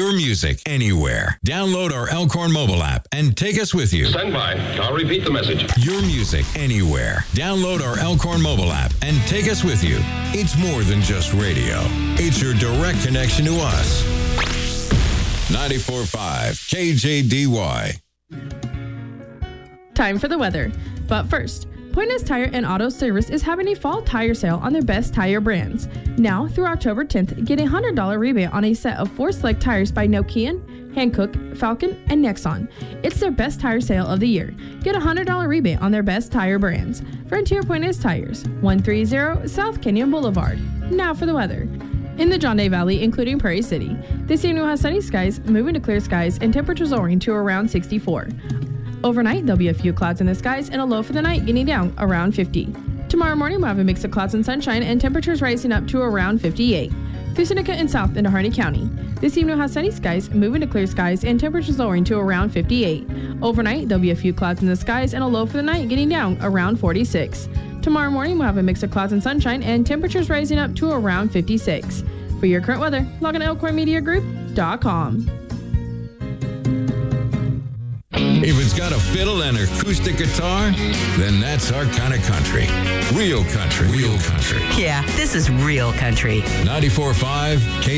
Your music anywhere. Download our Elkhorn mobile app and take us with you. Stand by. I'll repeat the message. Your music anywhere. Download our Elkhorn mobile app and take us with you. It's more than just radio. It's your direct connection to us. 94.5 KJDY. Time for the weather. But first, Pointers Tire and Auto Service is having a fall tire sale on their best tire brands. Now through October 10th, get a $100 rebate on a set of 4 select tires by Nokian, Hankook, Falcon, and Nexon. It's their best tire sale of the year. Get a $100 rebate on their best tire brands. Frontier Pointers Tires, 130 South Canyon Boulevard. Now for the weather. In the John Day Valley, including Prairie City, this evening will have sunny skies, moving to clear skies, and temperatures lowering to around 64. Overnight, there'll be a few clouds in the skies and a low for the night getting down around 50. Tomorrow morning, we'll have a mix of clouds and sunshine and temperatures rising up to around 58. Through Seneca and south into Harney County. This evening, we'll have sunny skies, moving to clear skies, and temperatures lowering to around 58. Overnight, there'll be a few clouds in the skies and a low for the night getting down around 46. Tomorrow morning, we'll have a mix of clouds and sunshine and temperatures rising up to around 56. For your current weather, log on to elkhornmediagroup.com. If it's got a fiddle and acoustic guitar, then that's our kind of country. Real country. Real country. Yeah, this is real country. 94.5 K